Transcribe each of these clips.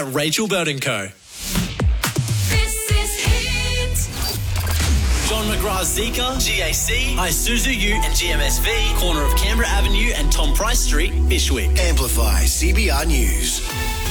at Rachel Burton Co. This is Hit. John McGrath's Zika, GAC, Isuzu U and GMSV, corner of Canberra Avenue and Tom Price Street, Bishwick. Amplify CBR News.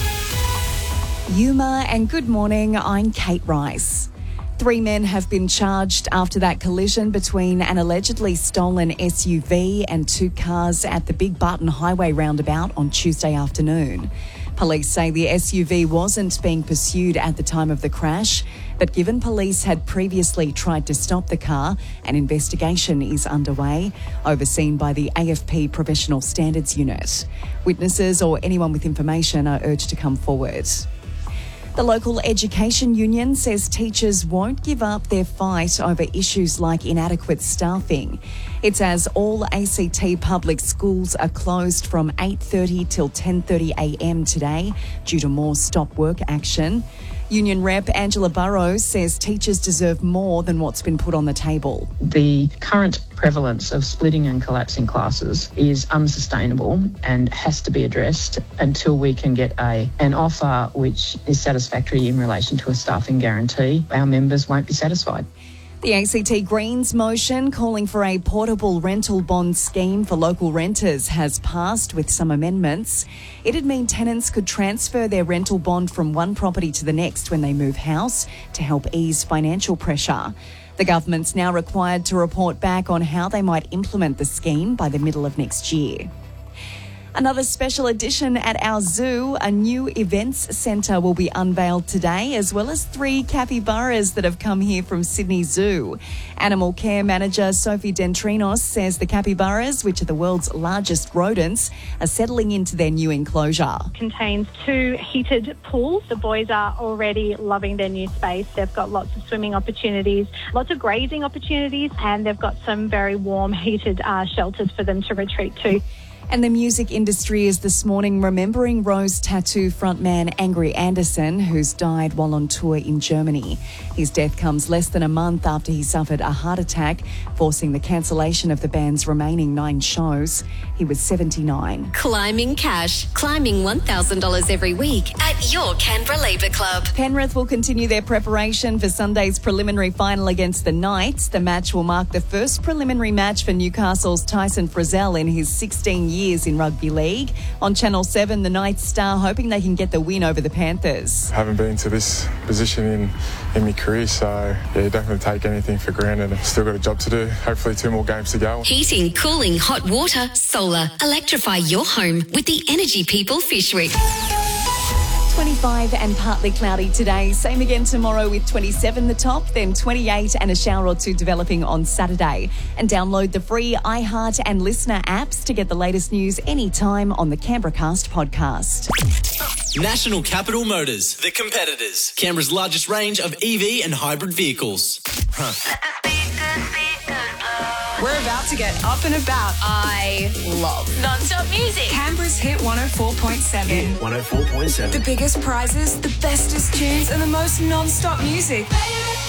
Yuma and good morning, I'm Kate Rice. 3 men have been charged after that collision between an allegedly stolen SUV and 2 cars at the Big Barton Highway roundabout on Tuesday afternoon. Police say the SUV wasn't being pursued at the time of the crash, but given police had previously tried to stop the car, an investigation is underway, overseen by the AFP Professional Standards Unit. Witnesses or anyone with information are urged to come forward. The local education union says teachers won't give up their fight over issues like inadequate staffing. It's as all ACT public schools are closed from 8:30 till 10:30 a.m. today due to more stop work action. Union rep Angela Burrows says teachers deserve more than what's been put on the table. The current prevalence of splitting and collapsing classes is unsustainable and has to be addressed until we can get an offer which is satisfactory in relation to a staffing guarantee. Our members won't be satisfied. The ACT Greens motion calling for a portable rental bond scheme for local renters has passed with some amendments. It'd mean tenants could transfer their rental bond from one property to the next when they move house to help ease financial pressure. The government's now required to report back on how they might implement the scheme by the middle of next year. Another special edition at our zoo. A new events centre will be unveiled today, as well as 3 capybaras that have come here from Sydney Zoo. Animal care manager Sophie Dentrinos says the capybaras, which are the world's largest rodents, are settling into their new enclosure. Contains 2 heated pools. The boys are already loving their new space. They've got lots of swimming opportunities, lots of grazing opportunities, and they've got some very warm heated shelters for them to retreat to. And the music industry is this morning remembering Rose Tattoo frontman Angry Anderson, who's died while on tour in Germany. His death comes less than a month after he suffered a heart attack, forcing the cancellation of the band's remaining 9 shows. He was 79. Climbing Cash. Climbing $1,000 every week at your Canberra Labour Club. Penrith will continue their preparation for Sunday's preliminary final against the Knights. The match will mark the first preliminary match for Newcastle's Tyson Frizzell in his 16 years in rugby league. On Channel 7, the Knights star hoping they can get the win over the Panthers. I haven't been to this position in my career, so definitely take anything for granted. I've still got a job to do. Hopefully 2 more games to go. Heating, cooling, hot water, solar. Electrify your home with the Energy People Fishwick. 25 and partly cloudy today. Same again tomorrow with 27 the top, then 28 and a shower or 2 developing on Saturday. And download the free iHeart and Listener apps to get the latest news anytime on the Canberra Cast podcast. National Capital Motors, the competitors. Canberra's largest range of EV and hybrid vehicles. We're about to get up and about. I love non-stop music. Canberra's Hit 104.7. Hit 104.7. The biggest prizes, the bestest tunes, and the most non-stop music.